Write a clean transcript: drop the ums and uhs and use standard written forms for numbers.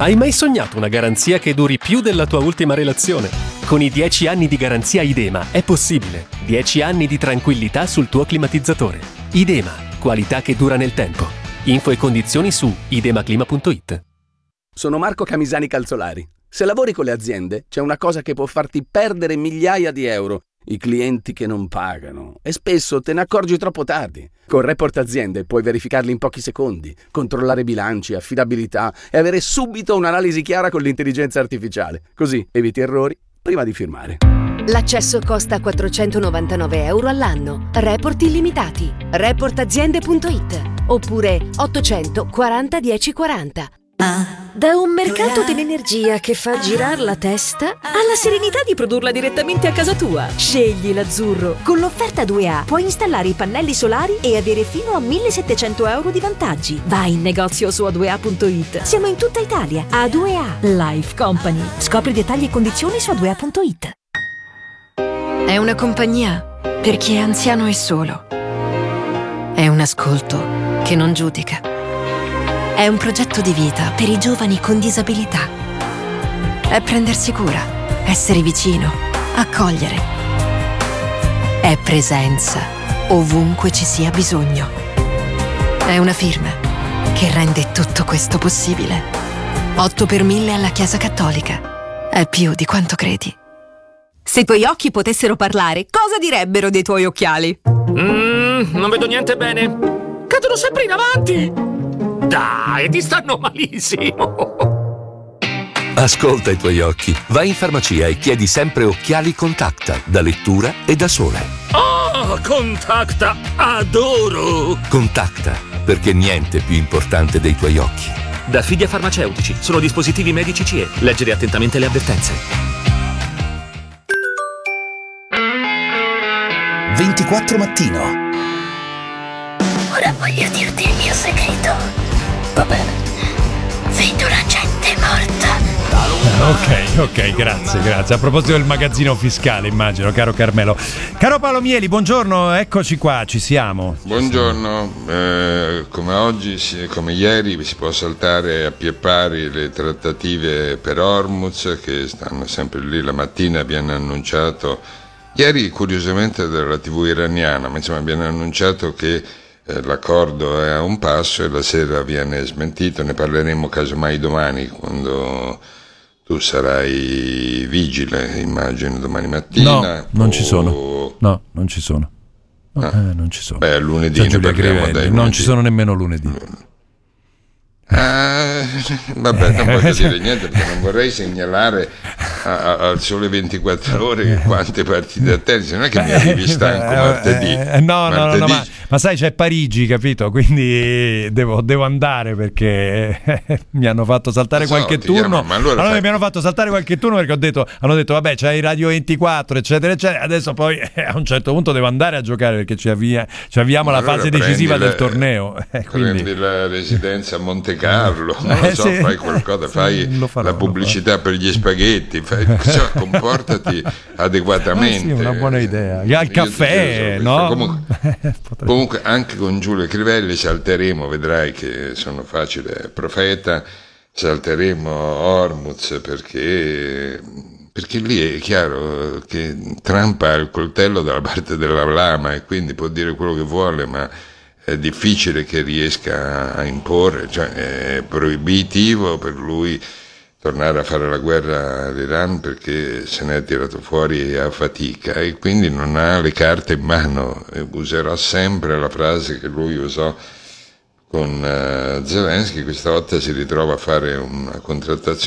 Hai mai sognato una garanzia che duri più della tua ultima relazione? Con i 10 anni di garanzia Idema è possibile. 10 anni di tranquillità sul tuo climatizzatore. Idema, qualità che dura nel tempo. Info e condizioni su idemaclima.it. Sono Marco Camisani Calzolari. Se lavori con le aziende, c'è una cosa che può farti perdere migliaia di euro: i clienti che non pagano. E spesso te ne accorgi troppo tardi. Con Report Aziende puoi verificarli in pochi secondi, controllare bilanci, affidabilità e avere subito un'analisi chiara con l'intelligenza artificiale. Così eviti errori prima di firmare. L'accesso costa 499 euro all'anno. Report illimitati. Reportaziende.it oppure 840 1040. Da un mercato dell'energia che fa girare la testa alla serenità di produrla direttamente a casa tua. Scegli l'Azzurro. Con l'offerta 2A puoi installare i pannelli solari e avere fino a 1.700 euro di vantaggi. Vai in negozio su a2a.it. Siamo in tutta Italia. A2A Life Company. Scopri dettagli e condizioni su a2a.it. È una compagnia per chi è anziano e solo. È un ascolto che non giudica. È un progetto di vita per i giovani con disabilità. È prendersi cura, essere vicino, accogliere. È presenza ovunque ci sia bisogno. È una firma che rende tutto questo possibile. 8 per 1000 alla Chiesa Cattolica. È più di quanto credi. Se i tuoi occhi potessero parlare, cosa direbbero dei tuoi occhiali? Non vedo niente bene. Cadono sempre in avanti. Dai, ti stanno malissimo. Ascolta i tuoi occhi. Vai in farmacia e chiedi sempre occhiali Contacta, da lettura e da sole. Oh, Contacta, adoro! Contacta, perché niente è più importante dei tuoi occhi. Da Fidia Farmaceutici, sono dispositivi medici CE. Leggere attentamente le avvertenze. 24 mattino. Ora voglio dirti il mio segreto. Va bene. Vedo la gente morta. Ok, grazie. A proposito del magazzino fiscale, immagino, caro Carmelo. Caro Paolo Mieli, buongiorno, eccoci qua, ci siamo. Buongiorno, come oggi, come ieri, si può saltare a pie pari le trattative per Hormuz, che stanno sempre lì. La mattina viene annunciato, ieri curiosamente dalla TV iraniana, ma insomma viene annunciato che l'accordo è a un passo e la sera viene smentito. Ne parleremo casomai domani, quando tu sarai vigile, immagino, domani mattina. No, non ci sono. No, non ci sono. Non ci sono. Beh, lunedì ne parliamo, dai. Non ci sono nemmeno lunedì. Vabbè, non voglio dire niente, perché non vorrei segnalare al Sole 24 Ore quante partite a tennis, non è che mi arrivi stanco martedì. No, ma sai, c'è Parigi, capito? Quindi devo andare, perché mi hanno fatto saltare qualche turno. Ma allora mi hanno fatto saltare qualche turno perché hanno detto vabbè, c'hai Radio 24 eccetera eccetera, adesso poi a un certo punto devo andare a giocare, perché ci avviamo alla fase decisiva del torneo. Prendi la residenza a Monte Carlo, non lo so, sì. Fai qualcosa, fai la pubblicità per gli spaghetti, comportati adeguatamente. Sì, una buona idea. Al caffè, no? Comunque anche con Giulio Crivelli salteremo, vedrai che sono facile profeta, salteremo Hormuz, perché lì è chiaro che Trump ha il coltello dalla parte della lama e quindi può dire quello che vuole, ma è difficile che riesca a imporre, cioè è proibitivo per lui tornare a fare la guerra all'Iran, perché se ne è tirato fuori a fatica e quindi non ha le carte in mano, e userà sempre la frase che lui usò con Zelensky. Questa volta si ritrova a fare una contrattazione